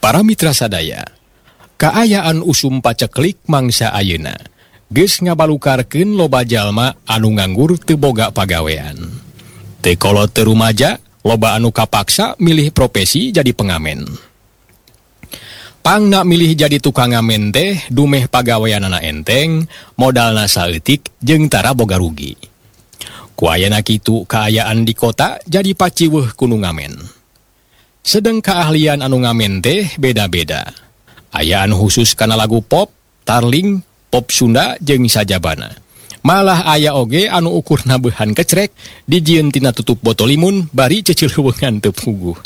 Para mitra sadaya, kaayaan usum paceklik mangsa ayeuna geus ngabalukarkeun loba jalma anu nganggur teu boga pagawean. Teu kolot teu rumaja, loba anu kapaksa milih profesi jadi pengamen. Pangna milih jadi tukang ngamen teh dumeh pagaweanana enteng, modalna saeutik jeung tara boga rugi. Ku ayeuna kitu kaayaan di kota jadi paciweuh kudu ngamen. Sedeng keahlian anu ngamen teh beda-beda. Aya anu khusus kana lagu pop, tarling, pop Sunda jeung sajabana. Malah aya oge anu ukurna beuhan kecrek dijieun tina tutup botol limun bari cecileuweungan teu puguh.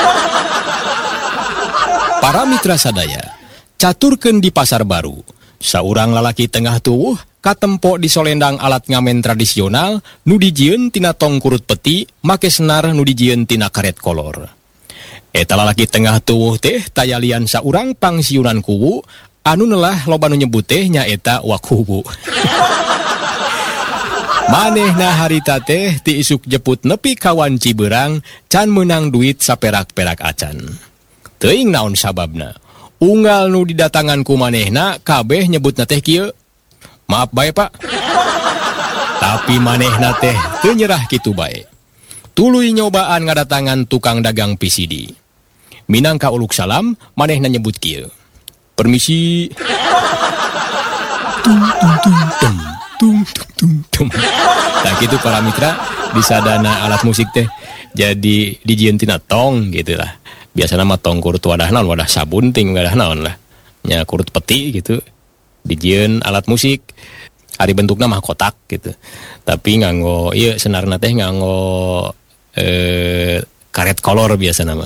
Para mitra sadaya, caturkeun di pasar baru. Saurang lalaki tengah tuwuh katempo di solendang alat ngamen tradisional nu dijieun tina tong kurut peti make senar nu dijieun tina karet kolor. Eta lalaki tengah tuwuh teh tayalian saurang pangsiunan kuwu anu neulah loba nu nyebut teh nyaeta wakuwu. Manehna harita teh ti isuk jeput nepi kawan Cibeurang can meunang duit saperak-perak acan. Teuing naon sababna? Unggal nu didatangan ku manehna kabeh nyebutna teh kieu. Maaf bae Pak. Tapi manehna teh teu nyerah kitu bae. Tuluy nyobaan ngadatangan tukang dagang PCD. Minangka uluk salam, manehna nyebut kieu. Permisi. Tung tung tung tung tung tung tung. Nah gitu para mitra, di sadana alat musik teh jadi dijieun tina tong gitu lah. Biasana mah tong kurut wadah naon, wadah sabun ting wadah naon lah. Nya kurut peti gitu. Dijieun alat musik. Ari bentukna mah kotak gitu. Tapi nganggo ieu senarna teh nganggo karet kolor biasa nama.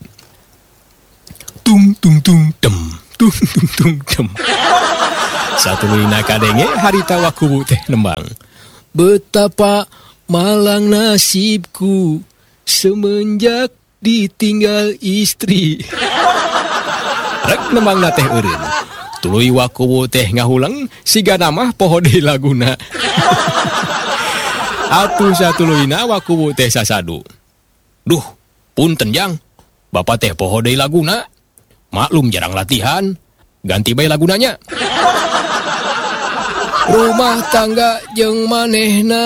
Tung tung tung dem, tung tung tung dem. Satuluyna kadenge harita wakuwu teh nembang. Betapa malang nasibku semenjak ditinggal istri. Rek nembangna teh eureun. Tuluy wakuwu teh ngahulang sigana mah poho deui laguna. Atuh satuluyna wakuwu teh sasadu. Duh, punten Jang. Bapak teh poho deui laguna. Maklum jarang latihan. Ganti bae lagunanya. Rumah tangga jeung manehna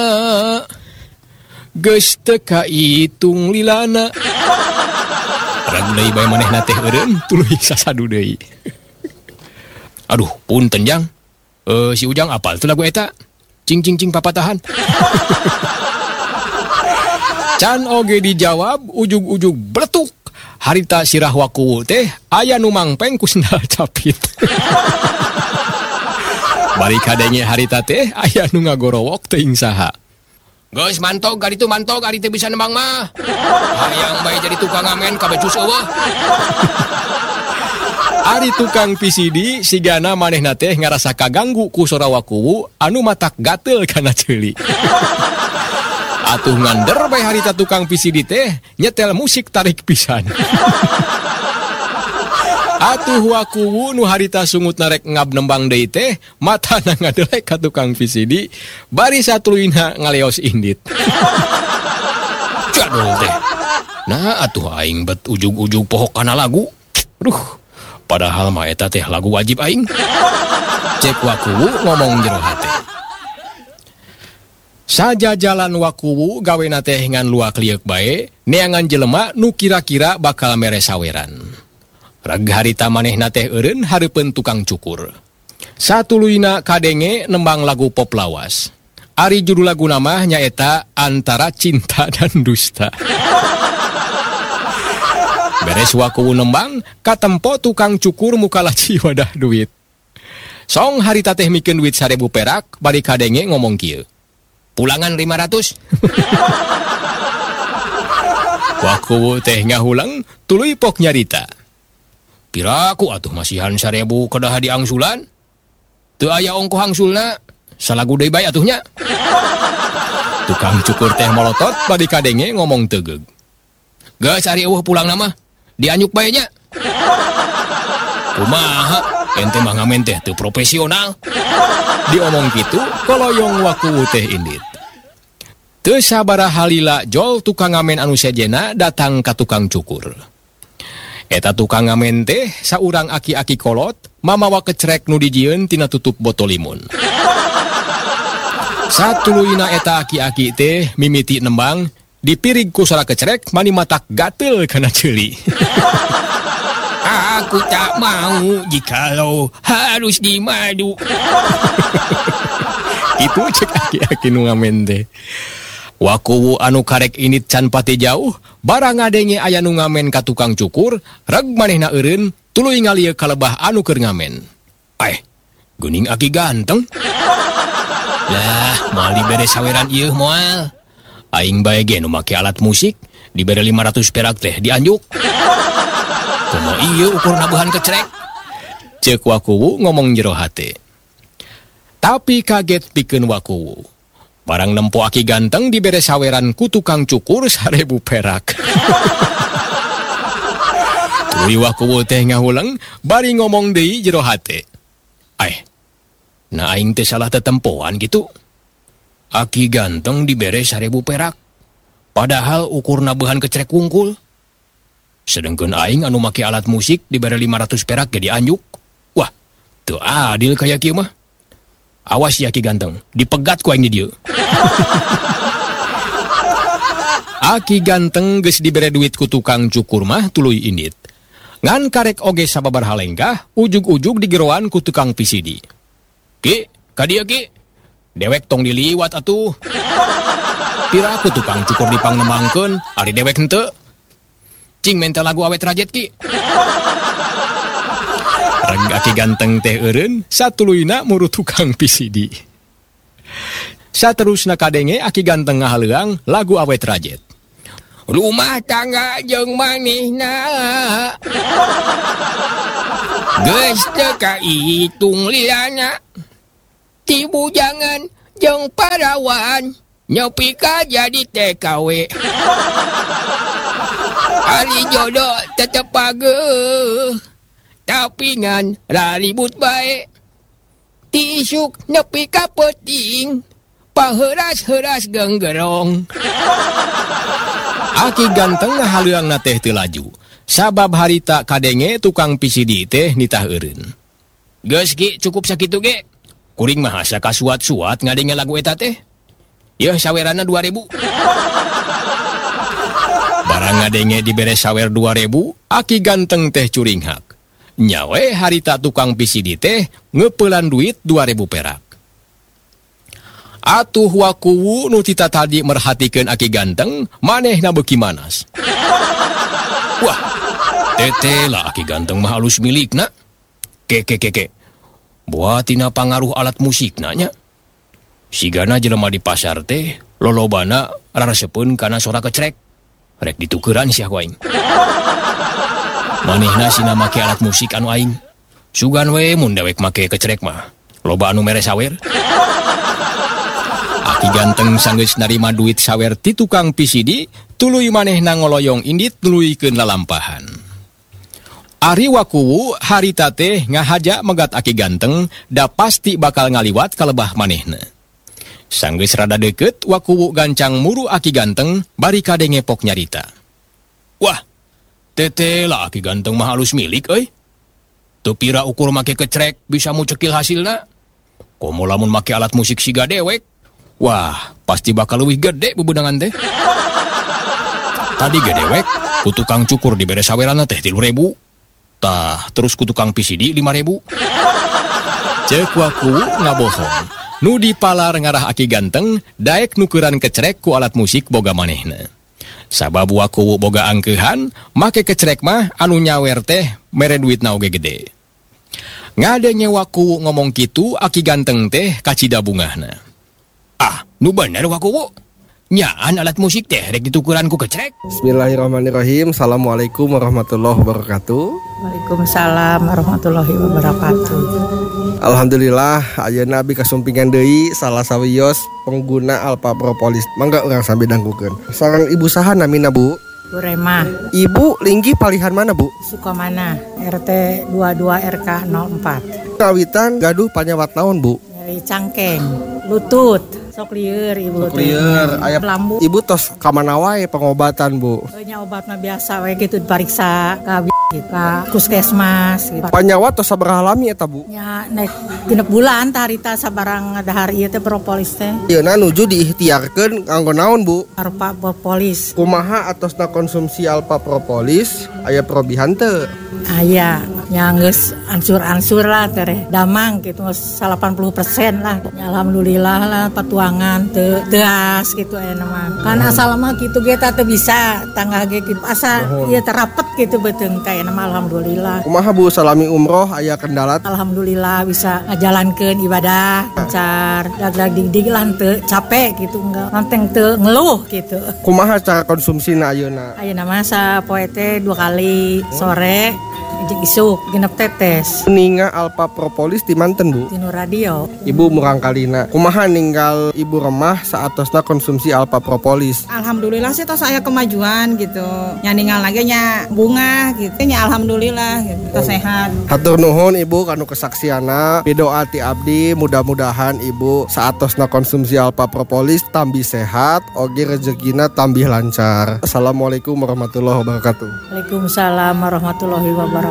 geus teu kaitung lilana. Ragu deui bae manehna teh eureun tuluy sasadu deui. Aduh, punten Jang. Si Ujang apal teu lagu eta? Cing cing cing papatahan. Can oge dijawab ujug-ujug bletuk. Harita sirah wakuwu teh aya nu mangpeng ku sendal capit. Bari kadenge harita teh aya nu ngagorowok teuing saha. Geus mantog ari teu bisa nembang mah. Hayang bae jadi tukang ngamen kabecus eueuh. Ari tukang PCD sigana manehna teh ngarasa kaganggu ku sora wakuwu anu matak gatel kana ceuli. Atuh ngander bae harita tukang PCD teh nyetel musik tarik pisan. Atuh wakuwu nu harita sungut narek ngab nembang deui teh matana ngadelek ka tukang PCD bari satuluyna ngaleos indit. Jadul teh. Nah atuh aing bet ujug-ujug poho kana lagu. Aduh, padahal mah eta teh lagu wajib aing. Cek wakuwu ngomong jero hate. Saja jalan wakuwu gawena teh ngan luak liek bae neangan jelema nu kira-kira bakal mere saweran. Reg harita manehna teh eureun hareupeun tukang cukur. Satuluyna kadenge nembang lagu pop lawas. Ari judul laguna mah nyaeta Antara Cinta dan Dusta. Beres wakuwu nembang, katempo tukang cukur muka laci wadah duit. Song harita teh mikeun duit 1000 perak, bari kadenge ngomong kieu. Pulangan 500. Wakuwu teh ngahulang, tuluy pok nyarita. Piraku atuh masihan 1000 kedah diangsulan? Teu aya ongko hangsulna, salagu deui bae atuhnya. Tukang cukur teh molotot, bari kadenge ngomong tegeug. Geus ari eueuh pulang nama, dianyuk bae nya. Kumaha, ente mah ngamen teh teu profesional. Diomong kitu, koloyong wakuwu teh indit. Teu sabaraha halila jol tukang ngamen anu sejena datang ka tukang cukur. Eta tukang ngamen teh saurang aki-aki kolot mamawa kecrek nu dijieun tina tutup botol limun. Satuluyna eta aki-aki teh mimiti nembang dipirig ku sora kecrek mani matak gatel kana ceuli. Aku tak mau jikalau harus dimadu. Itu cek aki-aki nu ngamen teh. Wakuwu anu karek init can pati jauh, barang ngadenge aya nu ngamen ka tukang cukur, reg manehna eureun tuluy ngalieu kalebah anu keur ngamen. Geuning aki ganteng. Lah, moal dibere saweran ieu moal. Aing bae ge nu make alat musik, dibere 500 perak teh dianjuk. Kumaha ieu ukur nabuhan kecrek? Ceuk Wakuwu ngomong jero hate. Tapi kaget pikeun Wakuwu. Barang nempo aki ganteng dibere saweran ku tukang cukur 1000 perak. Tuluy Wakuwu teh ngahuleng bari ngomong deui jero hate. Nah aing teh salah tetempoan gitu. Aki ganteng dibere 1000 perak. Padahal ukur nabuhan kecrek wungkul. Sedengkeun aing anu make alat musik dibere 500 perak ge dianjuk. Wah, teu adil kaya kieu mah. Awas ya Ki ganteng, dipegat ku aing di dieu. Aki ganteng geus dibere duit ku tukang cukur mah tuluy indit. Ngan karek oge sababar halenggah, ujug-ujug digeroan ku tukang PCD. Ki, ka dieu Ki. Dewek tong diliwat atuh. Pira ku tukang cukur dipangnemangkeun, ari dewek henteu. Cing mental lagu awet rajet Ki. Reg aki ganteng teh eureun, satuluyna muru tukang PCD. Saterusna kadenge aki ganteng ngahaleuang lagu awet rajet. Rumah tangga jeung manehna geus teu kaitung lilana. Ti bujangan jeung parawan nyopi ka jadi TKW. Ari jodoh tetep pageuh. Tapi ngan raribut bae. Tisuk nepi ka peuting, paheuras-heuras genggerong. Aki ganteng ngahaleuangna teh teu laju. Sabab harita kadenge tukang PCD teh nitah eureun. Geus Ki, cukup sakitu ge. Kuring mah asa kasuat-suat ngadenge lagu eta teh. Yeuh saweranna 2000. Barang ngadenge dibere sawer 2000, aki ganteng teh curing hak. Nyawe harita tukang PCD teh ngepeulan duit 2000 perak. Atuh Wakuwu nu tita tadi merhatikeun aki ganteng, manehna beuki manas. Wah, tete lah aki ganteng mah halus milikna. Ke. Buat tina pangaruh alat musikna nya. Sigana jelema di pasar teh lolobana rarasepeun kana sora kecrek. Rek ditukeran sia ku aing. Manehna sina make alat musik anu aing. Sugan we mun dewek make kecrek mah. Loba anu mere sawer. Aki ganteng sanggeus narima duit sawer ti tukang PCD, tuluy manehna ngoloyong indit nuluykeun lalampahan. Ari Wakuwu harita teh ngahaja megat aki ganteng, da pasti bakal ngaliwat kalebah manehna. Sanggeus rada deukeut Wakuwu gancang muru aki ganteng, bari kadenge pok nyarita. Wah, tete lah aki ganteng mah halus milik euy. Teu pira ukur make kecrek bisa mucekil hasilna. Komo lamun make alat musik siga dewek. Wah, pasti bakal leuwih gede bebeunangan teh. Tadi ge dewek, ku tukang cukur dibere saweranna teh 3000. Tah, terus ku tukang PCD 5000. Ceuk Wakuwu ngabohong. Nu dipalar ngarah aki ganteng, daek nukeran kecrek ku alat musik boga manehna. Sabab Wakuwu boga angkeuhan, make kecrek mah anu nyawer teh mere duitna oge gede. Ngadenge Wakuwu ngomong kitu, aki ganteng teh kacida bungahna. Nu bener Wakuwu. Nyaan alat musik teh rek ditukeran ku kecrek. Bismillahirrahmanirrahim. Assalamualaikum warahmatullahi wabarakatuh. Waalaikumsalam warahmatullahi wabarakatuh. Alhamdulillah ayeuna abi kasumpingan deui salah sawios pengguna Alpha Propolis. Mangga urang sambil danggukeun. Sareng ibu saha namina Bu? Bu Rema. Ibu linggi palihan mana Bu? Sukamana, RT 22 RK 04. Kawitan gaduh panyawat naon Bu? Nyeri cangkeng, lutut, Sok lieur ibu teh. Clear. Aya Lambu. Ibu tos ka mana wae pengobatan, Bu? Nya obat mah biasa we gitu dipariksa ka puskesmas gitu. Panyawa tos sabaraha lami eta, Bu? Nya naik genep bulan tah harita sabarang dahar ieu teh propolis teh. Yeuna nuju diikhtiarkeun kanggo naon, Bu? Arupa propolis. Kumaha atosna konsumsi alfa propolis aya perobihan teu? Aya nya geus ansur-ansur lah teh damang gitu 80% lah. Ya, alhamdulillah lah patuangan teu teas gitu aya mah. Kan asal mah kitu ge teh bisa tangga ge kitu asa ieu terapet gitu beuteung teh mah alhamdulillah. Kumaha Bu salami umroh aya kendala? Alhamdulillah bisa ngajalankeun ibadah lancar, dag-dag dig lah teu capek gitu enggak nanteng teu ngeluh gitu. Kumaha cara konsumsina ayeuna? Ayeuna mah sapoe teh 2 kali sore jeung isuk genep tetes. Ninga alfa propolis di manten, Bu? Tinu radio. Ibu murang kalina. Kumaha ninggal ibu remah saatosna konsumsi alfa propolis? Alhamdulillah sih tos aya kemajuan gitu. Nya ninggal lagi nya bunga gitu. Nya alhamdulillah gitu. Tos sehat. Hatur nuhun Ibu kanu kesaksiana. Bidoa ti abdi mudah-mudahan Ibu saatosna konsumsi alfa propolis tambi sehat, oge rezekina tambih lancar. Assalamualaikum warahmatullahi wabarakatuh. Waalaikumsalam warahmatullahi wabarakatuh.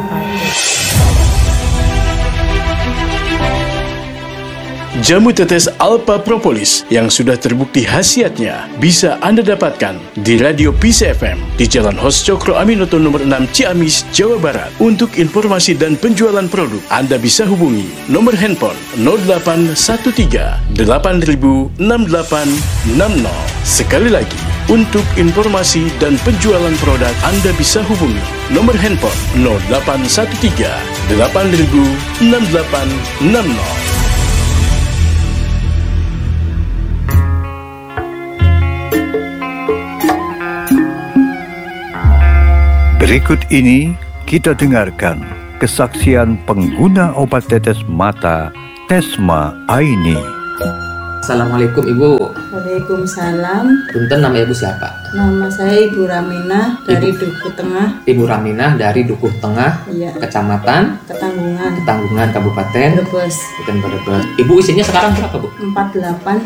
Jamu tetes Alpha Propolis yang sudah terbukti khasiatnya bisa Anda dapatkan di Radio Peace FM di Jalan Hos Cokro Aminoto nomor 6 Ciamis, Jawa Barat. Untuk informasi dan penjualan produk, Anda bisa hubungi nomor handphone 0813 8000 6860. Sekali lagi, untuk informasi dan penjualan produk, Anda bisa hubungi nomor handphone 0813 8000 6860. Berikut ini kita dengarkan kesaksian pengguna obat tetes mata Tesma Aini. Assalamualaikum Ibu. Waalaikumsalam. Punten, nama Ibu siapa? Nama saya Ibu Raminah dari Dukuh Tengah. Ibu Raminah dari Dukuh Tengah, Iya. Kecamatan Ketanggungan, Kabupaten Brebes. Brebes. Ibu usianya sekarang berapa, Bu? 48.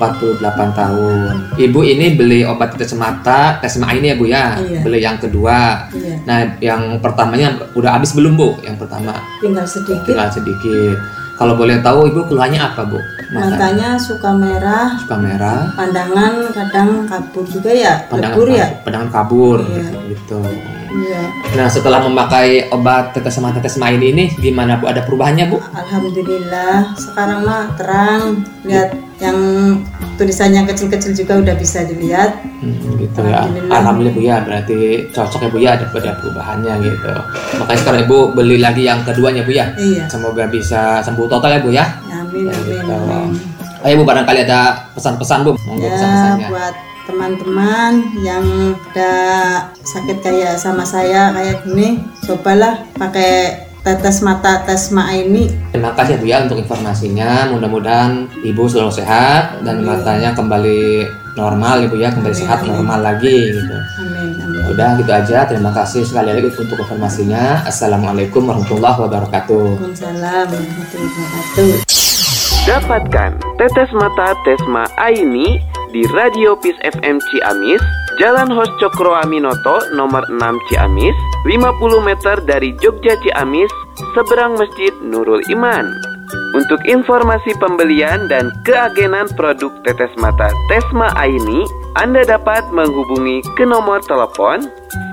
48 tahun. Ibu ini beli obat tetes mata Tesma Aini ya, Bu ya? Iya. Beli yang kedua. Iya. Nah, yang pertamanya udah habis belum, Bu? Yang pertama Tinggal sedikit. tinggal sedikit. Kalau boleh tahu Ibu keluhannya apa, Bu? Matanya suka merah. Suka merah. Pandangan kadang kabur juga ya. Lebur ya. Pandangan kabur. Iya. Gitu. Iya. Nah, setelah memakai obat tetes mata Tesma ini gimana, Bu? Ada perubahannya, Bu? Alhamdulillah. Sekarang mah terang. Lihat yang tulisannya kecil-kecil juga udah bisa dilihat. Gitu ya. Alhamdulillah, Bu ya. Berarti cocok ya, Bu ya, ada perubahannya gitu. Makanya sekarang Ibu beli lagi yang keduanya, Bu ya. Iya. Semoga bisa sembuh total ya, Bu ya. Amin, Ya, amin, gitu. amin. Ayo, Bu, barangkali ada pesan-pesan, Bu. Monggo Ya, pesan-pesannya. buat teman-teman yang ada sakit kayak sama saya kayak gini, cobalah pakai tetes mata Tesma Aini. Terima kasih, Bu ya, untuk informasinya. Mudah-mudahan Ibu selalu sehat dan matanya kembali normal, Ibu ya, kembali sehat normal lagi gitu. Amin, amin. Udah gitu aja. Terima kasih sekali lagi untuk informasinya. Assalamualaikum warahmatullahi wabarakatuh. Waalaikumsalam warahmatullahi wabarakatuh. Dapatkan tetes mata Tesma Aini di Radio Peace FM Ciamis, Jalan Hos Cokro Aminoto nomor 6 Ciamis, 50 meter dari Jogja Ciamis, seberang Masjid Nurul Iman. Untuk informasi pembelian dan keagenan produk tetes mata Tesma Aini, Anda dapat menghubungi ke nomor telepon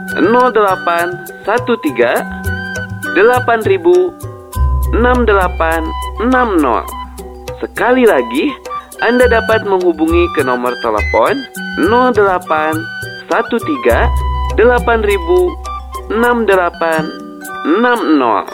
0813 8000 6860. Sekali lagi, Anda dapat menghubungi ke nomor telepon 0813 8000 6860.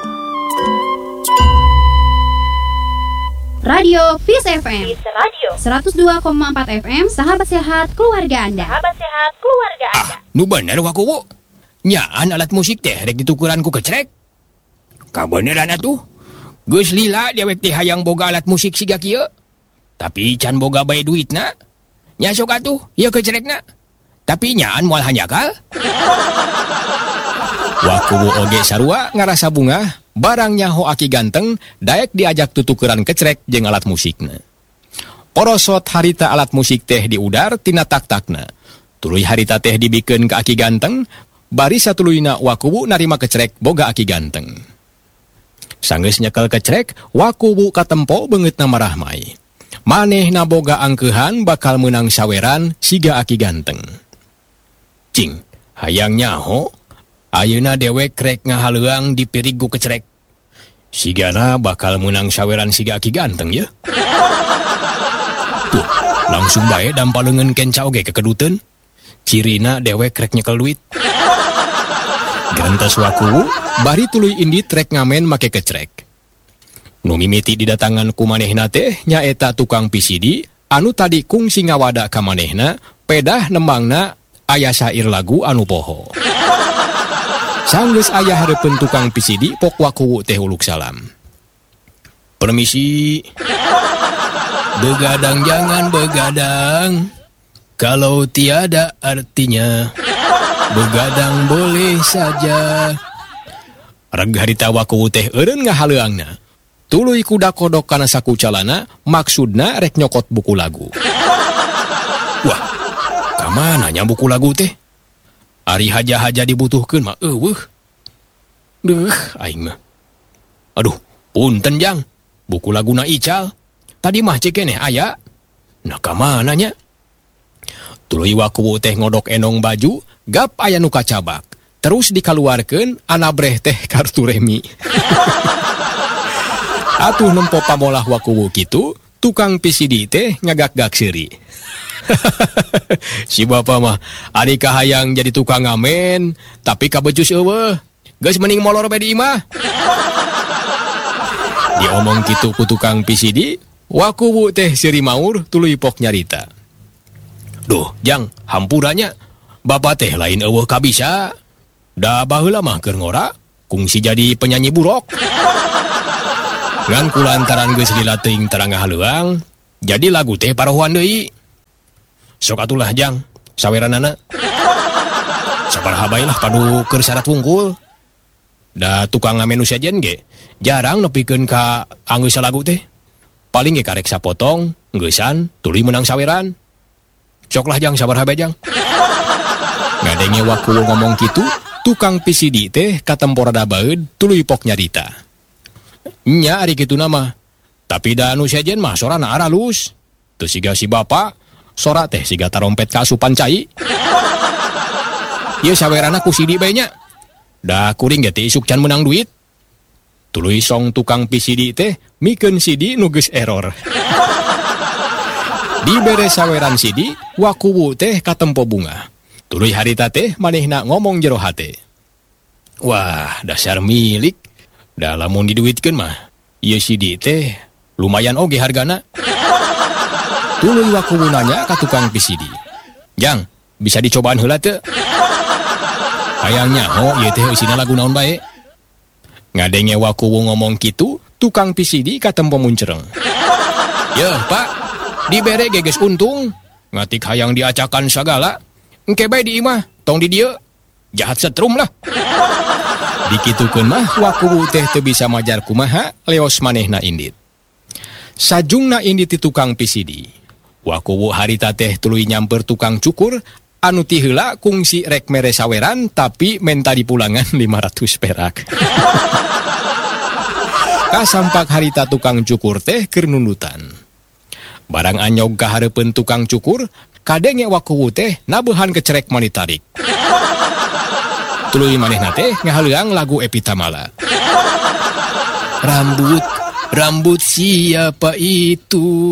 Radio Peace FM 102,4 FM, sahabat sehat keluarga Anda. Nu bener waku, Bu. Nyaan alat musik teh rek ditukuran ku kecrek. Kabeneran atuh. Geus lila dewek teh hayang boga alat musik siga kieu. Tapi can boga bae duitna. Nya sok atuh, ieu kecrekna. Tapi nyaan moal hanyakal. Waku oge sarua ngarasa bunga, barang nyaho aki ganteng, daek diajak tutukeran kecrek jeung alat musikna. porosot harita alat musik teh diudar tina tak-takna. Tuluy harita teh dibikeun ka aki ganteng, bari satuluyna Wakuwu narima kecrek boga aki ganteng. Sanggeus nyekel kecrek, Wakuwu katempo beungeutna marahmai. Manehna boga angkeuhan bakal meunang saweran siga aki ganteng. Cing, hayang nyaho, ayeuna dewek rek ngahaleuang di pirigu kecrek. Sigana bakal meunang saweran siga aki ganteng ya. Tuh, langsung bae dampaleungeun kenca oge kekeduteun. Cirina dewek rek nyekel duit. Gerentos Wakuwu, bari tuluy indit rek ngamen make kecrek. Nu mimiti didatangan ku manehna teh nyaeta tukang PCD anu tadi kungsi ngawada ka manehna pedah nembangna aya sair lagu anu poho. Sanggeus aya hareupeun tukang PCD pok Wakuwu teh uluk salam. Permisi. Begadang jangan begadang. Kalau tiada artinya, begadang boleh saja. Reg harita Wakuwu teh eureun ngahaleuangna. Tuluy kuda kodok kana sakucalana, maksudna rek nyokot buku lagu. Wah, kamana nya buku lagu teh? Ari haja-haja dibutuhkeun mah eueuh. Deuh, aing mah. Aduh, punten Jang. Buku laguna ical. Tadi mah cek keneh aya. Nah kamana nya? Tuluy Wakuwu teh ngodok enong baju, gap aya nu kacabak. Terus dikaluarkeun anabreh teh kartu remi. Atuh nempo pamolah Wakuwu kitu, tukang PCD teh ngagak-gak seuri. Si bapa mah ari kahayang jadi tukang ngamen, tapi kabecus eueuh. Geus mending molor bae di imah. Diomong kitu ku tukang PCD, Wakuwu teh seuri maur tuluy pok nyarita. Duh, Jang, hampurannya. Bapak teh lain eueuh kabisa. Da baheula mah keur ngora, kungsi jadi penyanyi burok. Ngan kulantaran geus lila teuing terang ngahaleuang, jadi lagu teh parohuan deui. Sok atulah Jang, saweranana. Sabaraha bae lah padu keur syarat wungkul. Da tukang ngamen nu sajen ge, jarang nepikeun ka anggeus lagu teh. Paling ge karek sapotong, geussan, tuluy menang saweran. Sok lah Jang, sabaraha bae Jang. Ngadenge Wakuwu ngomong kitu, tukang PCD teh katempo rada baeud tuluy pok nyarita. Nya ari kitu nama. Tapi da anu sajen mah sorana aralus. Teu siga si bapa, sora teh siga tarompet kasupan cai. Ieu sawerana ku sidi bae nya. Da kuring ge teh isuk can menang duit. Tuluy song tukang PCD teh mikeun CD nu geus error. Dibere saweran CD, Wakuwu teh katempo bunga. Tuluy harita teh manehna ngomong jero hate. Wah, dasar milik. Da lamun diduitkeun mah, ieu CD teh lumayan oge hargana. Tuluy Wakuwu nanya ka tukang PCD. Jang, bisa dicobaan heula teu? Hayang nyaho ieu teh eusina lagu naon bae? Ngadenge Wakuwu ngomong kitu, tukang PCD katempo muncereng. Yeuh, Pak, dibere ge geus untung. Ngatik hayang diacakan sagala. Engke bae di imah, tong di dieu. Jahat setrum lah. Dikitukeun mah Wakuwu teh teu bisa majar kumaha leos manehna indit. Sajungna indit ti tukang PCD. Wakuwu harita teh tuluy nyamper tukang cukur anu ti heula kungsi rek mere saweran tapi menta dipulangan 500 perak. Kasampak harita tukang cukur teh keur nundutan. Barang anyog ka hareupeun tukang cukur, kadenge Wakuwu teh nabuhan kecrek manitarik. Tuluy manehna teh ngahaleuang lagu Epitamala. Rambut siapa itu?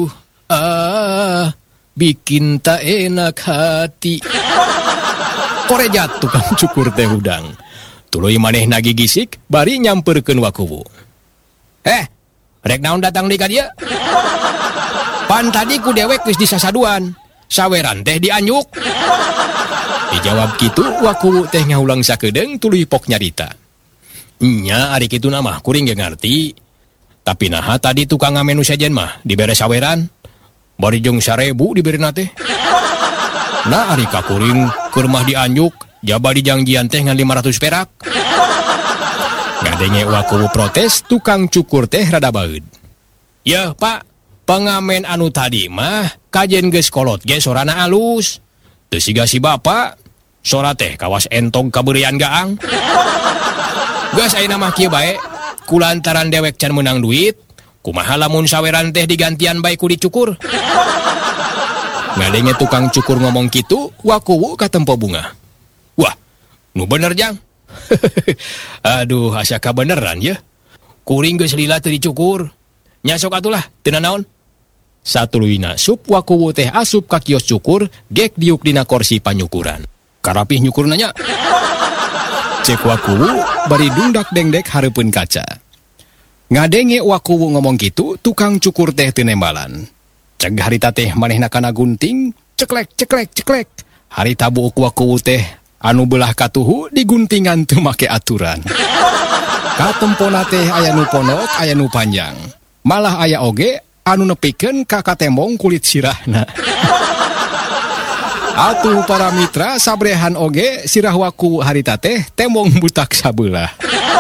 Bikin tak enak hati. Korejat tukang cukur teh hudang. Tuluy manehna gigisik bari nyamperkeun Wakuwu. Rek naon datang di ka dieu? Pan tadi ku dewek geus disasaduan. Saweran teh dianjuk. Dijawab kitu, Wakuwu teh ngahulang sakedeung tuluy pok nyarita. Nya ari kitu mah kuring ge ngarti. Tapi naha tadi tukang ngamen nu sajen mah dibere saweran. Bari jeung 1000 diberina teh. Nah ari ka kuring keur mah dianjuk, jaba dijangjian teh ngan 500 perak. Ngadenge Wakuwu protes, tukang cukur teh rada baeud. Yeuh Pak, Pengamen anu tadi mah kajen geus kolot ge sorana alus. Teu siga si bapa, sora teh kawas entong kabeurean gaang. Geus ayeuna mah kieu bae, kulantaran dewek can menang duit, kumaha lamun saweran teh digantian bae ku dicukur. Ngadenge tukang cukur ngomong kitu, wakuwu ka tempo bunga. Wah, nu bener jang. Aduh, asa kabeneran ya. Kuring geus lila teu dicukur. Nya sok atulah, teu nanaon. Satuluyna sup wakuwu teh asup ka kios cukur, gek diuk dina kursi panyukuran. Karapih nyukur nanya. Cek wakuwu bari dungdak dengdek hareupeun kaca. Ngadenge wakuwu ngomong kitu, tukang cukur teh teu nembalan. Ceg harita teh manehna kana gunting, ceklek ceklek ceklek. Harita buuk wakuwu teh anu belah katuhu diguntingan teu make aturan. Katempona teh aya nu ponok, aya nu panjang. Malah aya oge anu nepikeun ka katembong kulit sirahna. Atuh para mitra sabrehan oge sirah waku harita teh tembong butak sabelah.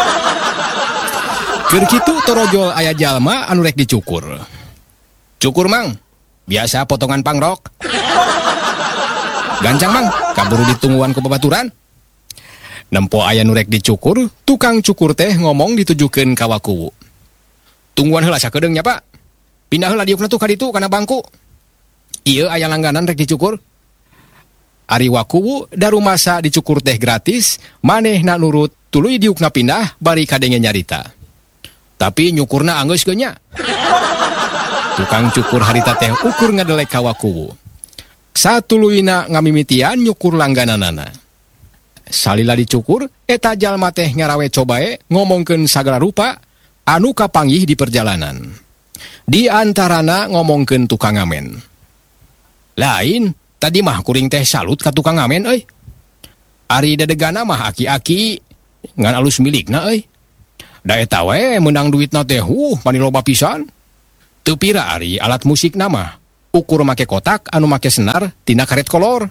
Keur kitu torojol aya jalma anu rek dicukur. Cukur mang, biasa potongan pangrok. Gancang mang, kaburu ditungguan ku babaturan. Nempo aya nu rek dicukur, tukang cukur teh ngomong ditujukeun ka wakuwu. Tungguan heula sakedeung nya Pak. Pindah heula diukna tuh ka ditu kana bangku. Ieu aya langganan rek dicukur. Ari wakuwu daru masa dicukur teh gratis, manehna nurut tuluy diukna pindah bari kadenge nyarita. Tapi nyukurna anggeus geus nya. Tukang cukur harita teh ukur ngadelek ka wakuwu. Satuluyna ngamimitian nyukur langgananana. Salila dicukur, eta jalma teh ngarawe cobae ngomongkeun sagala rupa anu kapanggih di perjalanan. Di antarana ngomongkeun tukang ngamen. Lain, tadi mah kuring teh salut ka tukang ngamen euy. Ari dadegana mah aki-aki ngan alus milikna euy. Da eta we menang duitna teh mani loba pisan. Teu pira ari alat musikna mah ukur make kotak anu make senar tina karet kolor.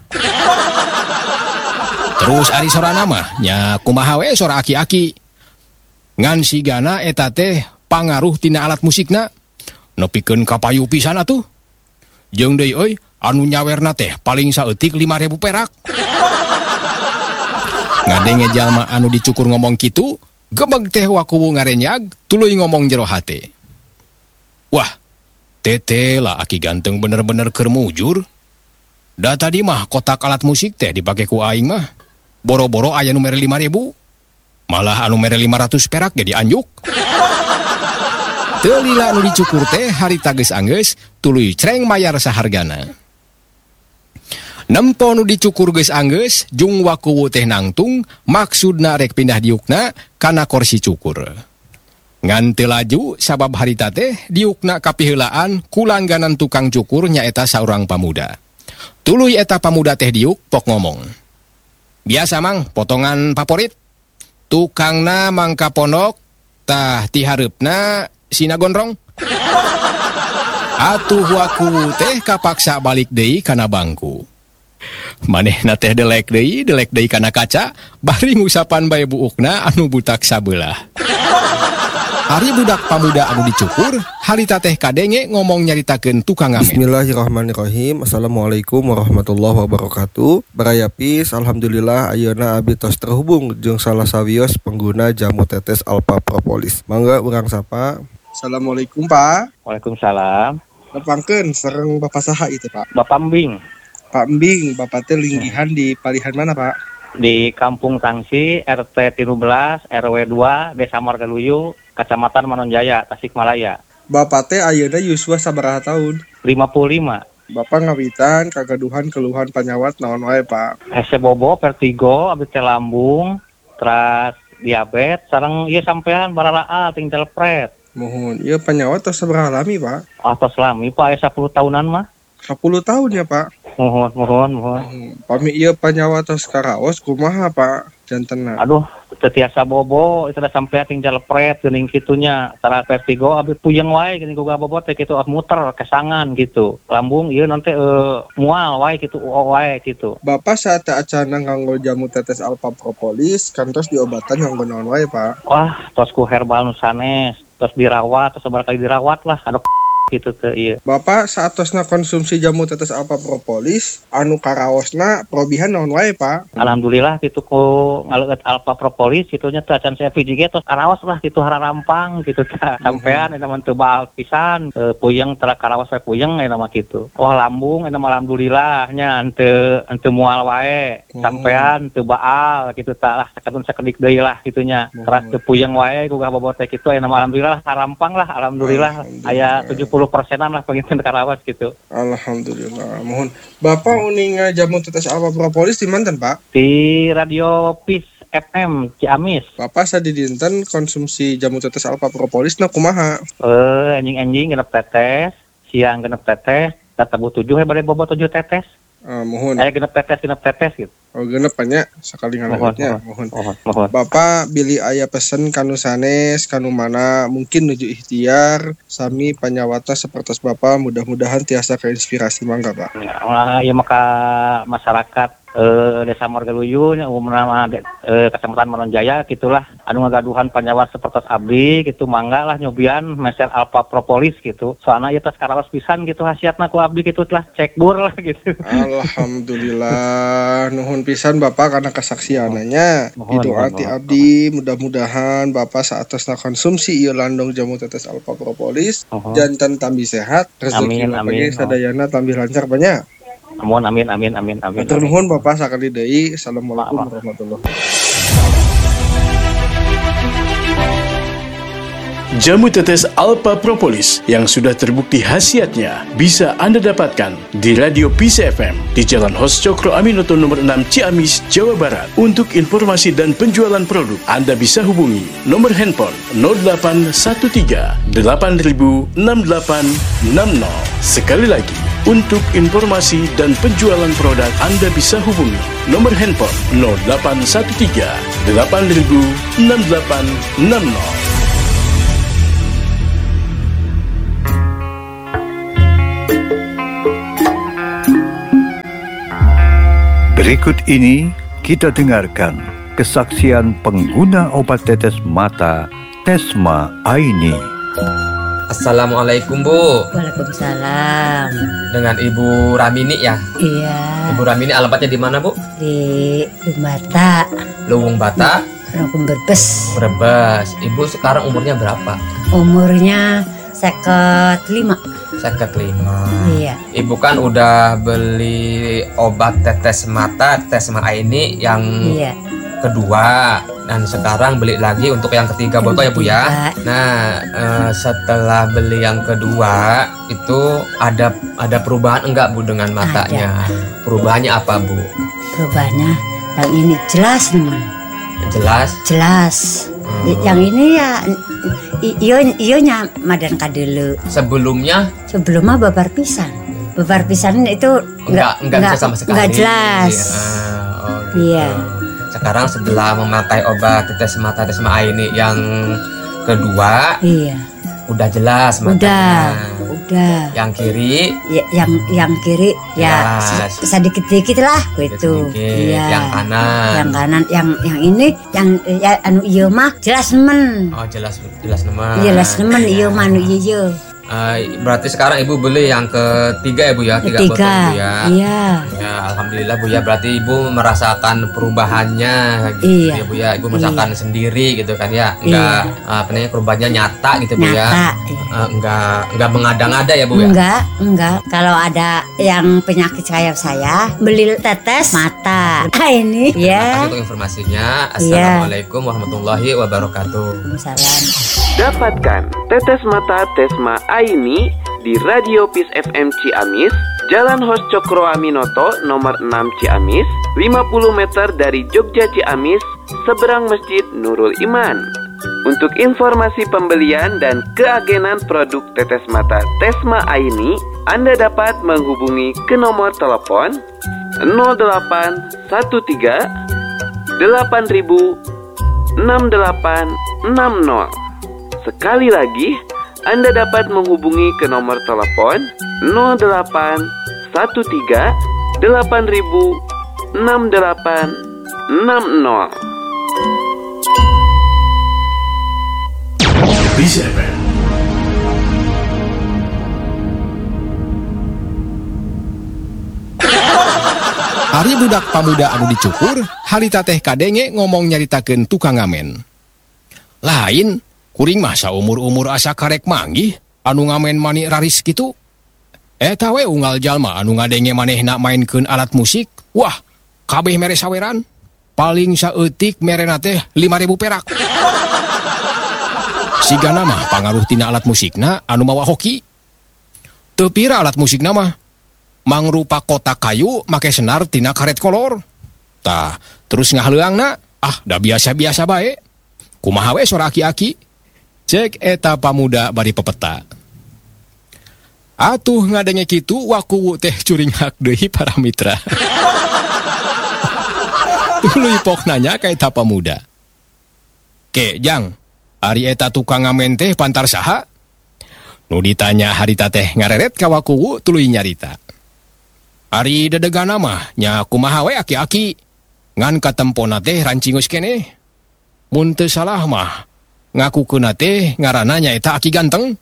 Terus ari sorana mah nya kumaha we sora aki-aki. Ngan sigana eta teh pangaruh tina alat musikna. Nepikeun kapayu pisan atuh. Jeung deui euy, anu nyawerna teh paling saeutik 5.000 perak. Ngadenge jalma anu dicukur ngomong kitu, gebeg teh wakuwu ngarenyag, tuluy ngomong jero hate. Wah, tete lah aki ganteng bener-bener keur mujur. Da tadi mah kotak alat musik teh dipake ku aing mah. Boro-boro aya nu mere 5.000. Malah anu mere 500 perak jadi anjuk. Teu lila anu dicukur teh harita geus anggeus tuluy creng mayar sahargana. Nempo nu dicukur geus anggeus jung wakuwu teh nangtung maksudna rek pindah diukna kana kursi cukur. Ngan teu laju sabab harita teh diukna kapiheulaan ku langganan tukang cukur nyaeta saurang pamuda. Tuluy eta pamuda teh diuk pok ngomong. Biasa mang potongan favorit. Tukangna mangka ponok tah ti hareupna sina gondrong. Atuh wakuwu teh kapaksa balik deui kana bangku. Manehna teh delek deui kana kaca bari ngusapan bae buukna anu butak sabelah. Ari budak pamuda anu dicukur, harita teh kadenge ngomong nyaritakeun tukang ngamen. Bismillahirrahmanirrahim. Assalamualaikum warahmatullahi wabarakatuh. Barayapis, alhamdulillah ayeuna abdi tos terhubung jeung salah sawios pengguna jamu tetes Alpha Propolis. Mangga urang sapa. Assalamualaikum Pak. Waalaikumsalam. Nepangkeun sareng Bapak saha itu Pak? Bapak Mbing. Pak Mbing, Bapak teh linggihan di palihan mana Pak? Di Kampung Tangsi, RT 13, RW 2, Desa Margaluyu, Kecamatan Manonjaya, Tasikmalaya. Bapak teh ayeuna yuswa sabaraha tahun? 55. Bapak ngawitan kagaduhan keluhan panyawat naon wae Pak? Hese bobo, vertigo, abdi teh lambung, terus diabetes, sareng ieu sampean baralaa ting telepret. Mohon, ieu panyawat tos sabaraha lami Pak? Tos lami Pak, 10 tahunan mah. 10 tahun ya Pak? Mohon. Pami ieu panyawat tos karaos kumaha Pak? Jantenna. Aduh, tetiasa bobo, itu udah sampai tinggal pret, geuning kitunya. Tara vertigo, abis puyeng wae, gini gua bobo, teh gitu, muter, kesangan gitu. Lambung, iya nanti mual wae gitu, wae gitu. Bapak saat acana nganggo jamu tetes Alpha Propolis, kan tos diobatan nganggo naon wae Pak? Wah, tos ku herbal nusanes, tos dirawat, tos seberapa kali dirawat lah. Aduh, gitu teh iya. Bapak saatosna konsumsi jamu tetes alpha propolis anu karaosna probihan naon wae Pak? Alhamdulillah gitu ku ngaleut alpha propolis kitunya teh acan saya PJG tos karaos lah gitu harampang gitu teh. Sampean eta mah teu baal pisan, puyeng tara karaos wae puyeng eta mah kitu. Oh lambung eta mah alhamdulillah nya henteu moal wae. Sampean teu baal gitu tah lah sakedik deui lah kitunya. Teras teu puyeng wae ku bobot teh kitu aya mah alhamdulillah harampang lah alhamdulillah aya 70%-an lah pengen karawas gitu. Alhamdulillah. Mohon Bapak uning jamu tetes alpha propolis di manten Pak? Di Radio Peace FM Ciamis. Bapak sadidinten konsumsi jamu tetes alpha propolis na kumaha? Anjing-anjing genep tetes, siang genep tetes, tabu 7 bade bobot 7 tetes. Mohon. Genep tetes gitu. Oh genep nya sakali ngaleutnya. Mohon. Bapak bilih aya pesen kanu sanes kanu mana mungkin nuju ikhtiar sami panyawata sapertos Bapak mudah-mudahan tiasa keinspirasi mangga Pak. Ya maka masyarakat Desa Margaluyu umumna Kecamatan Maronjaya gitulah anu ngagaduhan panyawat sapertos abdi gitu mangga lah nyobian meser alpha propolis gitu. Soalna ieu tos karaos pisan gitu hasiatna ku abdi gitu telah cekbur lah gitu. Alhamdulillah nuhun pisan Bapak karena kesaksiananya. Itu arti abdi mudah-mudahan Bapak saatosna konsumsi ieu landong jamu tetes alpha propolis janten tambi sehat rezeki bagi sadayana tambi lancar banyak. Amin. Matur nuhun Bapak sakali deui. Assalamualaikum warahmatullahi wabarakatuh. Jamu tetes alpha propolis yang sudah terbukti khasiatnya bisa Anda dapatkan di Radio Peace FM di Jalan Hos Cokro Aminoto nomor 6 Ciamis, Jawa Barat. Untuk informasi dan penjualan produk, Anda bisa hubungi nomor handphone 0813 8000 6860. Sekali lagi, untuk informasi dan penjualan produk Anda bisa hubungi nomor handphone 0813 8000 6860. Berikut ini kita dengarkan kesaksian pengguna obat tetes mata Tesma Aini. Assalamualaikum Bu. Waalaikumsalam. Dengan Ibu Ramini ya? Iya. Ibu Ramini alamatnya di mana Bu? Di Lumbata. Luwung Bata. Luwung Brebes. Brebes. Ibu sekarang umurnya berapa? Umurnya 55. 55. Iya. Ibu kan udah beli obat tetes mata Tesma Aini yang kedua dan sekarang beli lagi untuk yang ketiga botol ya Bu ya. Nah setelah beli yang kedua itu ada perubahan enggak Bu dengan matanya? Perubahannya apa Bu? Perubahannya yang ini jelas teman. Jelas. Yang ini ya ionya madan kadelu. Sebelumnya babar pisan itu enggak bisa sama sekali. Enggak jelas. Iya. Sekarang setelah memakai obat tetes mata Tesma Aini yang kedua, udah jelas matanya. Udah. Yang kiri? Yang kiri ya sedikit-sedikit lah gitu. Iya. Yang kanan. Yang ini yang anu ieu mah jelas nemen. Oh, jelas nemen. Jelas nemen ieu mah anu ieu. Berarti sekarang Ibu beli yang ketiga ya Bu ya, 3 botol Bu ya. Iya. Ya alhamdulillah Bu ya, berarti Ibu merasakan perubahannya gitu ya Bu ya. Ibu merasakan sendiri gitu kan ya. Enggak perubahannya nyata gitu Bu ya. Enggak mengada-ngada ya Bu ya. Enggak. Kalau ada yang penyakit kayak saya, beli tetes mata. Ini ya. Terima kasih untuk informasinya. Assalamualaikum warahmatullahi wabarakatuh. Waalaikumsalam. Dapatkan tetes mata Tesma Aini di Radio Peace FM Ciamis, Jalan Hos Cokro Aminoto nomor 6 Ciamis, 50 meter dari Jogja Ciamis, seberang Masjid Nurul Iman. Untuk informasi pembelian dan keagenan produk tetes mata Tesma Aini, Anda dapat menghubungi ke nomor telepon 0813 8000 6860. Sekali lagi, Anda dapat menghubungi ke nomor telepon 0813 8000 6860. Peace FM. Ari budak pamuda anu dicukur, harita teh kadenge ngomong nyaritakeun tukang ngamen. Lain, kuring mah saumur-umur asa karek manggih, anu ngamen mani raris kitu. Eta we unggal jalma anu ngadenge manehna mainkeun alat musik, wah, kabeh mere saweran. Paling saeutik merena teh 5.000 perak. Sigana mah pangaruh tina alat musikna anu mawa hoki. Teu pira alat musikna mah mangrupa kotak kayu make senar tina karet kolor. Tah, terus ngahaleuangna, da biasa-biasa bae. Kumaha we sora aki-aki? Cek eta pamuda bari pepeta. Atuh ngadenge kitu waku teh curing hak deui para mitra. Tuluy pok nanya ka eta pamuda. Ke, Jang, ari eta tukang ngamen teh pantar saha? Nu ditanya harita teh ngareret ka waku tuluy nyarita. Ari dedegana mah nya kumaha we aki-aki. Ngan katempona teh rancingeus keneh. Mun teu salah mah ngakukeunna teh ngaranna nyaeta Aki Ganteng.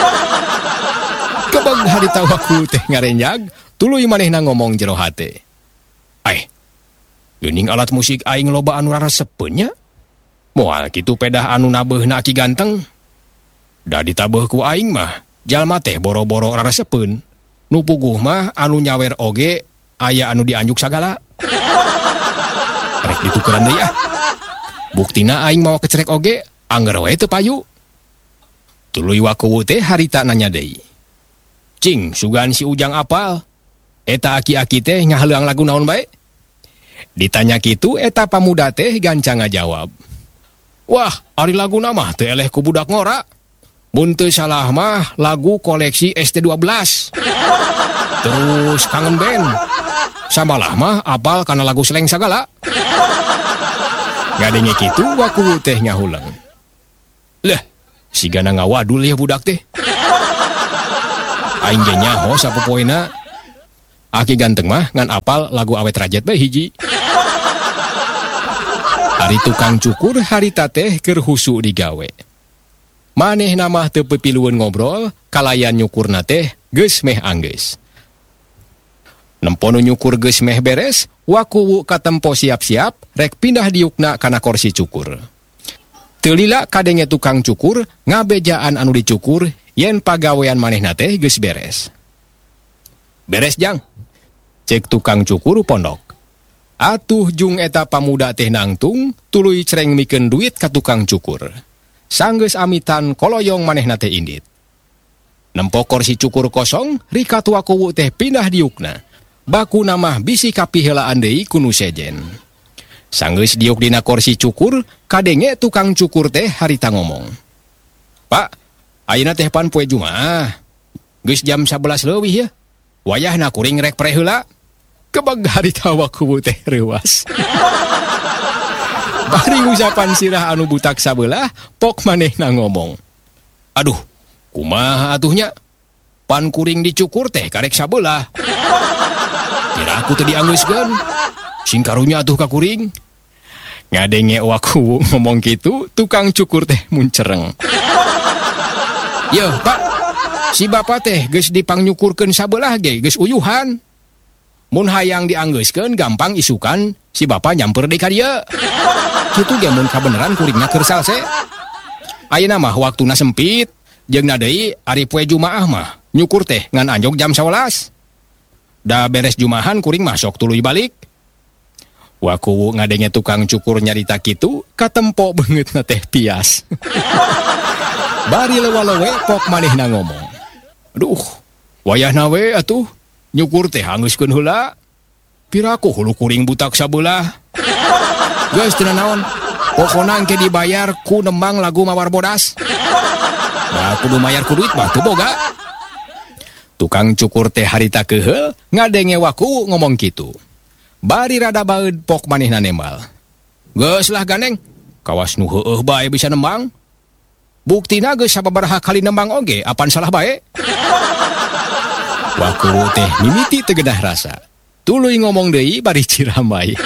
Kebeg harita waku teh ngarenjag, tuluy manehna ngomong jero hate. Geuning alat musik aing loba anu raresepeun nya. Moal kitu pedah anu nabeuna Aki Ganteng. Da ditabeuh ku aing mah, jalma teh boro-boro raresepeun. Nu puguh mah anu nyawer oge aya anu dianjuk sagala. Rek ditukeran deui ah. Buktina aing mawa kecerek oge, angger we teu payu. Tuluy waku teh harita nanya deui. Cing, sugan si Ujang apal. Eta aki-aki teh ngahaleuang lagu naon bae? Ditanya kitu eta pamuda teh gancang ngajawab. Wah, ari laguna mah teu eleh ku budak ngora. Mun teu salah mah lagu koleksi ST12. Terus kangen band. Sabalah mah apal kana lagu seleng sagala. Ngadenge kitu waku teh ngahulang. Leh, sigana ngawadul ya budak teh. Aing ge nyaho sapopoena. Aki Ganteng mah ngan apal lagu awet rajet bae hiji. Ari tukang cukur harita teh keur husu digawe. Manehna mah teu pipilueun ngobrol, kalayan nyukurna teh geus meh anggeus. Nempono nyukur geus meh beres, waku katempo siap-siap rek pindah diukna kana kursi cukur. Teu lila kadenge tukang cukur ngabejaan anu dicukur yen pagawean manehna teh geus beres. Beres, Jang. Cek tukang cukur pondok. Atuh jung eta pamuda teh nangtung, tuluy cereng mikeun duit ka tukang cukur. Sanggeus amitan koloyong manehna teh indit. Nempo kursi cukur kosong, rikat waku teh pindah diukna. Baku namah bisi kapihelaan deui ku nu sejen. Sanggeus diuk dina kursi cukur, kadenge tukang cukur teh harita ngomong. Pak, ayeuna teh pan poe Jumaah. Geus jam 11 leuwih ya. Wayahna kuring rek pre heula. Kebeg harita waku teh reuas. Bari ucapan sirah anu butak sabelah, pok manehna ngomong. Aduh, kumaha atuhnya? Pan kuring dicukur teh karek sabelah. Kira aku teu dianggeuskeun. Sing karunya atuh ka kuring. Ngadenge waku ngomong kitu, tukang cukur teh muncereng. Yo, Pak. Si bapak teh geus dipangnyukurkeun sabelah ge, geus uyuhan. Mun hayang dianggeuskeun gampang isukan si bapak nyamper deui ka dieu. Kitu ge mun kabeneran kuringna keur salse. Ayeuna mah waktuna sempit, jeung deui ari poe Jumaah mah nyukur teh ngan anjog jam 11. Da beres Jumahan kuring masuk tuluy balik. Waku ngadenge tukang cukur nyarita kitu, katempo beungeutna teh pias. Bari lewa-lewe pok manehna ngomong. Aduh, wayahna we atuh nyukur teh anggeuskeun heula. Piraku hulu kuring butak sabelah. Geus teu naon. Pokona engke dibayar ku nembang lagu mawar bodas. Da kudu mayar ku duit mah teu boga. Tukang cukur teh harita keheul ngadenge waku ngomong kitu. Bari rada baeud pok manehna nembal. Geus lah ganeng. Kawas nu heueuh bae bisa nembang. Buktina geus sababaraha kali nembang oge, apan salah bae. Waku teh mimiti tegedah rasa. Tuluy ngomong deui bari ciramai.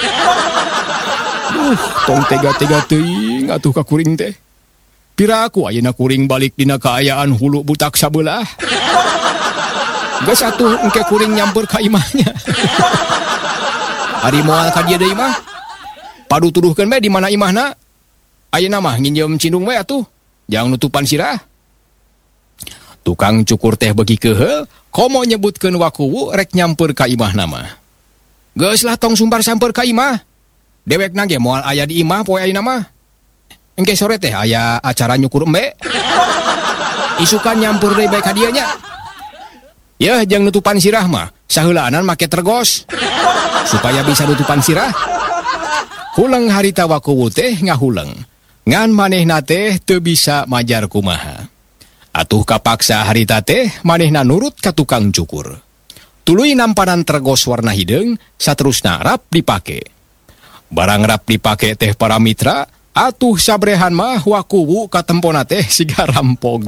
Tong tega-tega teuing atuh ka kuring teh. Piraku ayeuna kuring balik dina kaayaan hulu butak sabelah. Geus atuh engke kuring nyamper ka imahnya. Ari moal ka dieu deui mah. Padu tuduhkeun bae di mana imahna. Ayeuna mah nginjem cindung we atuh. Jang nutupan sirah. Tukang cukur teh beuki keheul, komo nyebutkeun wakuwu rek nyamper ka imahna mah. Geus lah tong sumbar samper ka imah. Dewekna ge moal aya di imah poe ayeuna mah. Engke sore teh aya acara nyukur embe. Isukan nyamper deui bae ka dieu nya. Yeuh jeung nutupan sirah mah, saheulaanan make tergos. Supaya bisa nutupan sirah. Huleng harita wakuwu teh ngahuleng. Ngan manehna teh teu bisa majar kumaha. Atuh kapaksa harita teh manehna nurut ka tukang cukur. Tuluy nampanan tergos warna hideung, saterusna rap dipake. Barang rap dipake teh para mitra, atuh sabrehan mah wakuwu katempona teh siga rampog.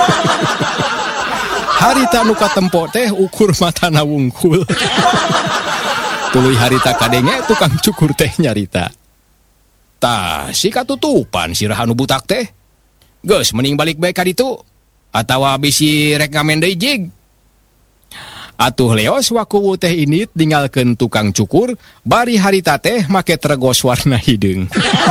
Harita nu katempo teh ukur matana wungkul. Tuluy harita kadenge tukang cukur teh nyarita. Tah, si katutupan sirah anu butak teh. Geus mending balik bae ka ditu. Atawa bisi rek ngamen deui jig. Atuh leos wakuwu teh init ninggalkeun tukang cukur, bari harita teh make tergos warna hideung.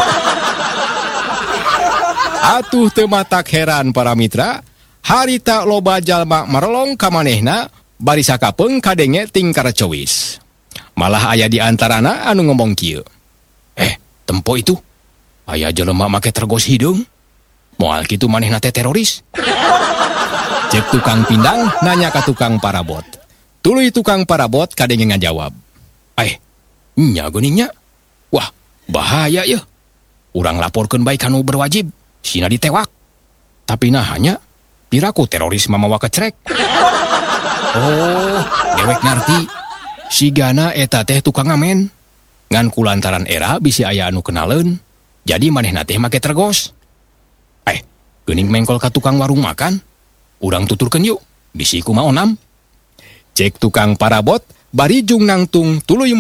Atuh teu matak heran para mitra, harita loba jalma marelong ka manehna, bari sakapeung kadenge tingkar cowis. Malah aya di antarana anu ngomong kieu. Tempo itu, aya jelema make tergos hideung. Moal kitu manehna teh teroris. Cek tukang pindang nanya ka tukang parabot. Tuluy tukang parabot kadenge ngajawab. Nya geuningnya. Wah, bahaya yeuh. Urang laporkeun bae kanu berwajib, sina ditewak. Tapi nahanya piraku teroris mamawa kecrek. Oh, dewek ngarti. Sigana eta teh tukang ngamen. Ngan kulantaran era bisi aya anu kenaleun, jadi manehna teh make tergos. Geuning mengkol ka tukang warung makan, urang tuturkeun yuk, bisi kumaha onam. Cek tukang parabot, bari jung nangtung tuluy